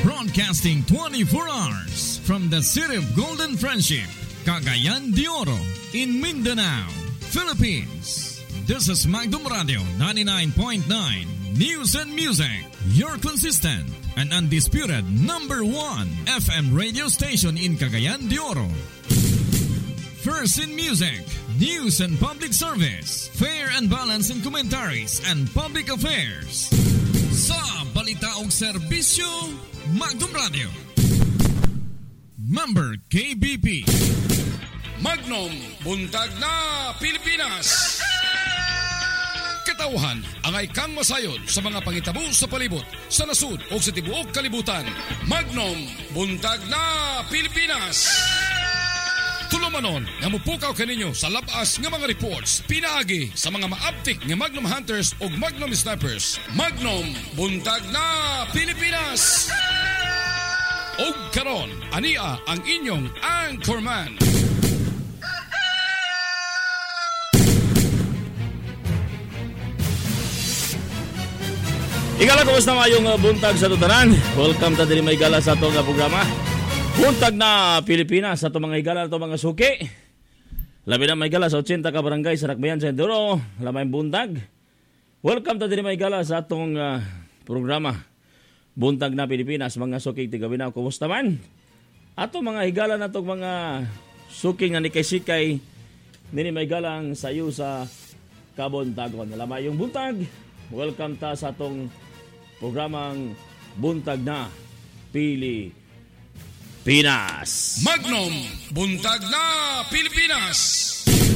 Broadcasting 24 hours from the city of Golden Friendship, Cagayan de Oro, in Mindanao, Philippines. This is Magdum Radio 99.9 News and Music, your consistent and undisputed number 1 FM radio station in Cagayan de Oro. First in music, news and public service, fair and balanced in commentaries and public affairs. Sa balita o serbisyo, Magdum Radio. Member KBP. Magnum, buntag na Pilipinas. Katauhan, angay kang masayod sa mga pangitabo sa palibot, sa nasud o sa tibuok kalibutan. Magnum, buntag na Pilipinas. Tulumanon, nga mupukaw kaninyo sa labas nga mga reports, pinaagi sa mga maaptik nga Magnum Hunters o Magnum Snipers. Magnum, buntag na Pilipinas. Og karon, ania ang inyong anchorman. Igala, kumusta mayong buntag sa tutanan? Welcome ta diri may gala sa atong programa. Buntag na Pilipinas sa itong mga higala, itong mga suki. Labi na may gala sa 80 ka barangay sa Rakbayan, sa Enduro. Lamay buntag. Welcome ta diri may gala sa atong programa. Buntag na Pilipinas, mga suki tigawin na. Kumusta man? Atong mga higala na itong mga suki nga ni Sikay nini may galang sayo sa kabuntagon. Lamay yung buntag. Welcome ta sa atong programang Buntag na Pilipinas. Magnum, buntag na Pilipinas.